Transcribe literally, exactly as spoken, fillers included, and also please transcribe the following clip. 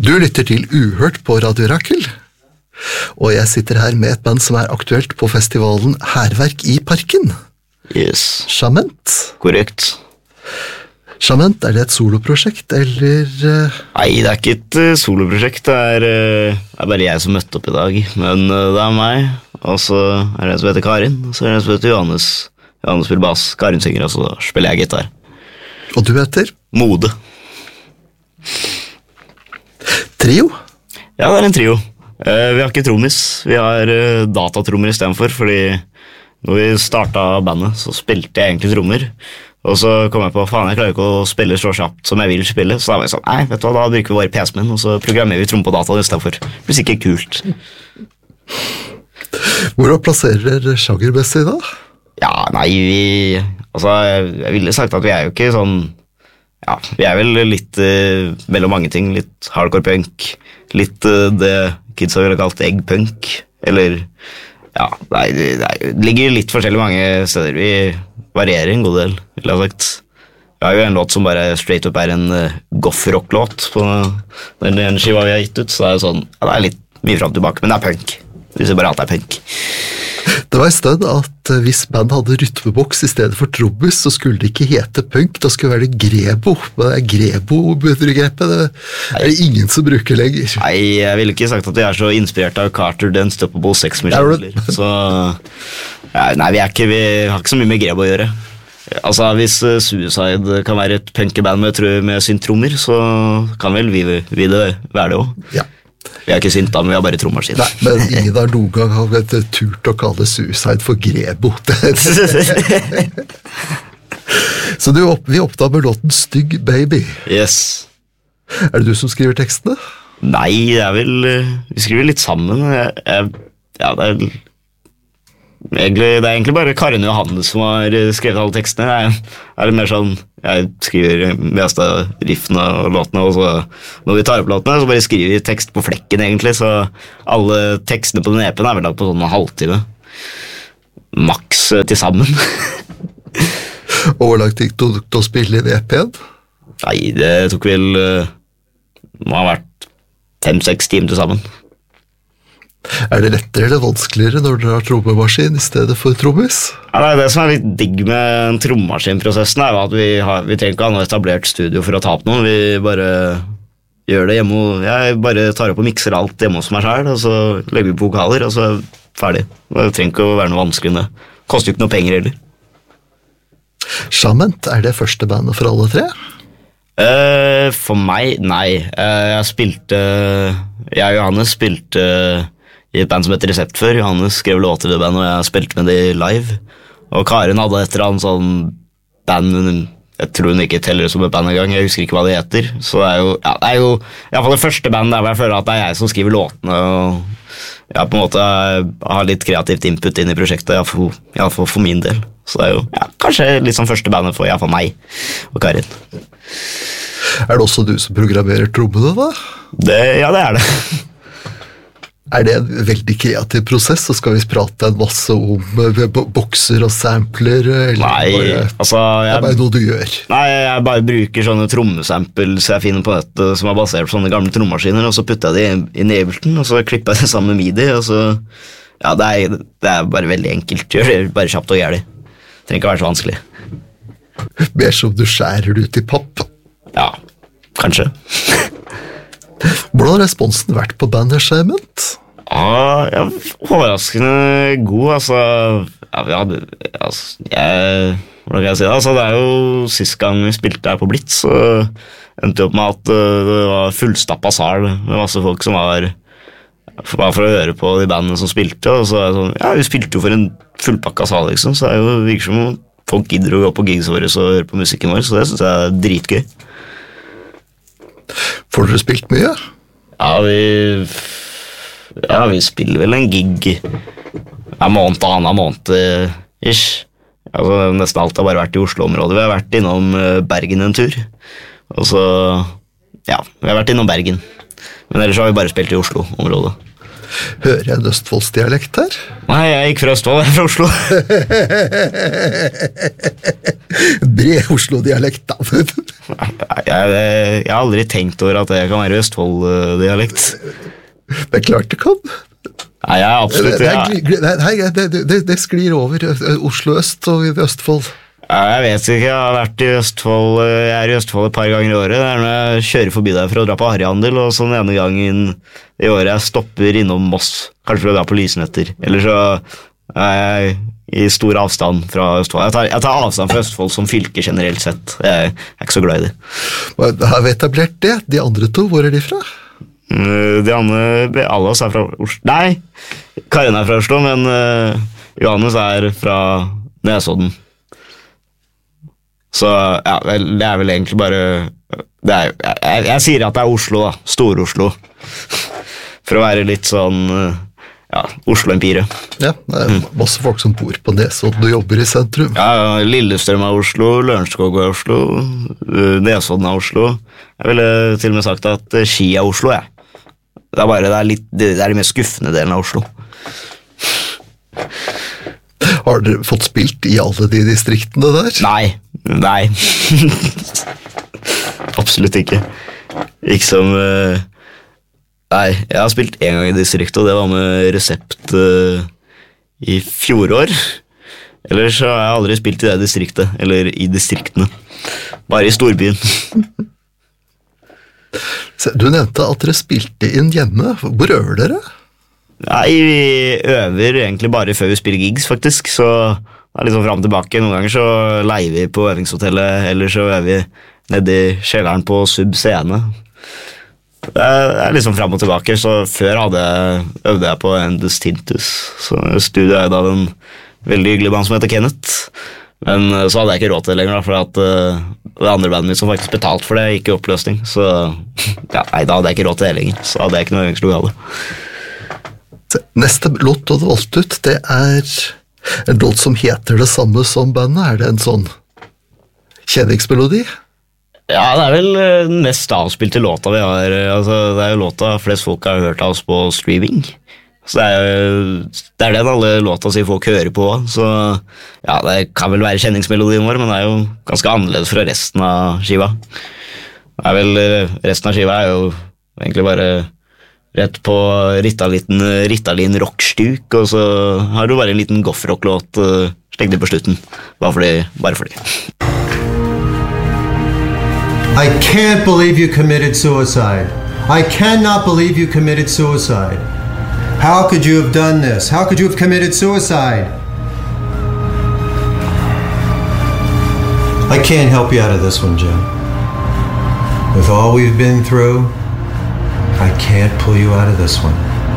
Du lytter til Uhørt på Radio Rakel, og jeg sitter her med et band som er aktuelt på festivalen Hærverk i Parken. Yes. Chament. Korrekt. Chament, er det et soloprosjekt, eller? Uh... Nei, det er ikke et uh, soloprosjekt, det er, uh, det er bare jeg som møtte opp i dag, men uh, det er meg, og så er det en som heter Karin, og så er det en som heter Johannes. Johannes spiller bass, Karin synger, og så spiller jeg gitar. Og du heter? Mode. Trio? Ja, det er en trio. Uh, vi har ikke trommis, vi har uh, datatrommer i stedet for, fordi når vi startet bandet, så spilte jeg egentlig trommer, og så kom jeg på, faen, jeg klarer ikke å spille så kjapt som jeg vil spille, så da var jeg sånn, nei, vet du hva, da bruker vi bare P S-menn, og så programmerer vi tromme på data i stedet for. Det blir sikkert kult. Hvordan plasserer dere sjangermessig da? Ja, nei, vi, altså, jeg, jeg ville sagt at vi er jo ikke sånn, ja, vi er vel litt uh, mellom mange ting, litt hardcore punk, litt uh, det kids har vel kalt eggpunk, eller, ja, nei, det, det ligger litt forskjellig mange steder, vi varierer en god del, vil jeg ha sagt. Vi har jo en låt som bare straight up er en uh, goth-rock-låt på den, den skiva vi har gitt ut, så det er sånn, ja, det er litt mye frem tilbake, men det er punk. Vi ser bare at det er punk. Det var i stedet at hvis band hadde rytmeboks i stedet for trommis, så skulle det ikke hete punk, da skulle det være grebo. Men det er grebo-begrepet, det er det ingen som bruker lenger. Nei, jeg ville ikke sagt at jeg er så inspirert av Carter The Unstoppable Sex Machine. Så, ja, nei, vi, er ikke, vi har ikke så mye med grebo å gjøre. Altså, hvis uh, Suicide kan være et punkeband med, med syntrommer, så kan vel vi, vi det være det også. Ja. Vi er ikke sint da, men vi har bare trommaskin. Nei, men ingen har noen gang har vet, turt å kalle Suicide for grebo. Så du, vi oppdager med låten Stygg Baby. Yes. Er det du som skriver tekstene? Nei, det er vel, vi skriver litt sammen. Jeg, jeg, ja, det er, egentlig, det er egentlig bare Karin og Johannes som har skrevet alle tekstene. Jeg er det mer sånn, jeg skriver mest av riffene og låtene, og så når vi tar opp låtene, så bare skriver vi tekst på flekken egentlig, så alle tekstene på den E P-en er vel lagt på sånn en halvtime. Maks til sammen. Og hvor langt gikk du til å spille inn E P-en? Nei, det tok vel, det må ha vært fem-seks timer til sammen. Er det lettere eller vanskeligere når dere har trommemaskin i stedet for trommis? Ja, det, det som er litt digg med en trommemaskinprosessen er at vi, har, vi trenger ikke ha noe etablert studio for å ta opp noen. Vi bare gjør det hjemme. Jeg bare tar opp og mikser alt hjemme hos meg selv, og så legger vi på vokaler, og så er det ferdig. Det trenger ikke å være noe vanskelig enn det. Koster jo ikke noe penger heller. Chament, er det første bandet for alle tre? Uh, for meg, nei. Uh, jeg spilte, jeg og Johannes spilte i et band som heter Resept før. Johannes skrev låter i det bandet, og jeg spilte med det live. Og Karin hadde et eller annet sånn band, jeg tror hun ikke teller det som et band en gang, jeg husker ikke hva det heter. Så det er jo, ja, det er jo i hvert fall det første bandet der hvor jeg føler at det er jeg som skriver låtene, og jeg på en måte har litt kreativt input inn i prosjektet, i hvert fall, i hvert fall for min del. Så det er jo ja, kanskje litt som første bandet for i hvert fall meg og Karin. Er det også du som programmerer trommene da? Det, ja, det er det. Er det en veldig kreativ prosess, så skal vi prate en masse om bokser og sampler? Eller nei, bare, altså jeg, det er bare noe du gjør. Nei, jeg bare bruker sånne trommesamples jeg finner på nettet som er basert på sånne gamle trommemaskiner, og så putter jeg det inn i Ableton, og så klipper jeg det sammen med MIDI, og så, ja, det er, det er bare veldig enkelt, gjør det bare kjapt og gærlig. Det trenger ikke være så vanskelig. Mer som du skjærer det ut i papp. Ja, kanskje. Hvordan har responsen vært på bandet Chament? Ja, ja, overraskende god, altså, ja, vi hadde, altså, jeg, hvordan kan jeg si det, altså, det er jo sist gang vi spilte her på Blitz, så endte vi opp med at uh, det var fullstappet sal med masse folk som var, bare for å høre på de bandene som spilte, og så er det sånn, ja, vi spilte jo for en fullpakket sal, liksom, så det er jo virker som folk gidder å gå på gigs våre og høre på musikken vår, så det synes jeg er dritgøy. Får dere spilt mye? Ja, vi... Ja, vi spiller vel en gig en måned og annen måned ish. Altså, nesten alt har bare vært i Oslo-området. Vi har vært innom Bergen en tur. Og så, ja, vi har vært innom Bergen. Men ellers har vi bare spilt i Oslo-området. Hører jeg en østfoldsdialekt her? Nei, jeg gikk fra Østfold, jeg er fra Oslo. Bred Oslo-dialekt, da. Jeg, jeg, jeg har aldri tenkt over at det kan være Østfold-dialekt. Det er klart det kan. Nei, jeg er absolutt... Det, det, det, det, det, det sklir over Oslo øst og Østfold. Jeg vet ikke, jeg har vært i Østfold, jeg er i Østfold et par ganger i året, det er når jeg kjører forbi der for å dra på Harryhandel, og så den ene gangen i året jeg stopper innom Moss, kanskje for å dra på Lysnetter, eller så er jeg i stor avstand fra Østfold. Jeg tar, jeg tar avstand fra Østfold som fylke generelt sett, jeg er ikke så glad i det. Har vi etablert det? De andre to, hvor er de fra? De andre, alle oss er fra Oslo, nei, Karen er fra Oslo, men uh, Johannes er fra Nesodden. Så ja, vel, det er vel egentlig bare det er, jeg, jeg sier at det er Oslo da, Stor-Oslo for å være litt sånn ja, Oslo-empire. Ja, det er masse folk som bor på Nesodden og jobber i sentrum. Ja, Lillestrøm av Oslo, Lørenskog av Oslo, Nesodden av Oslo. Jeg ville til og med sagt at Ski av Oslo, ja. Det er bare det er litt, det er de mest skuffende delen av Oslo. Har dere fått spilt i alle de distriktene der? Nei, nei. Absolutt ikke. Ikke som... Uh, nei, jeg har spilt en gang i distriktet, og det var med Resept uh, i fjorår. Ellers har jeg aldri spilt i det distriktet, eller i distriktene. Bare i storbyen. Du nevnte at dere spilte inn hjemme. Hvor øver dere? Nei, vi øver egentlig bare før vi spiller gigs, faktisk, så det er litt sånn frem og tilbake. Noen ganger så leier vi på øvingshotellet, eller så øver vi nede i kjelleren på Sub Scene. Det er litt sånn frem og tilbake, så før hadde, øvde jeg på Endus Tintus, så studioet er da den veldig hyggelige band som heter Kenneth. Men så hadde jeg ikke råd til det lenger, da, for at uh, det andre bandet mitt som faktisk betalt for det gikk i oppløsning, så ja, nei, da hadde jeg ikke råd til det lenger, så hadde jeg ikke noe øvingslokale. Neste låt du hadde valgt ut, det er en låt som heter det samme som bandet. Er det en sånn kjenningsmelodi? Ja, det er vel den mest avspilte låta vi har. Altså, det er jo låta flest folk har hørt av oss på streaming. Så det er jo det er den alle låta sier folk hører på. Så ja, det kan vel være kjenningsmelodien vår, men det er jo ganske annerledes fra resten av skiva. Det er vel, resten av skiva er jo egentlig bare rett på Ritalin, Ritalin rockstuk, og så har du bare en liten goffrock-låt uh, slengt på slutten. Bare fordi, bare fordi. I can't believe you committed suicide. I cannot believe you committed suicide. How could you have done this? How could you have committed suicide? I can't help you out of this one, Jim. With all we've been through, I can't pull you out of this one.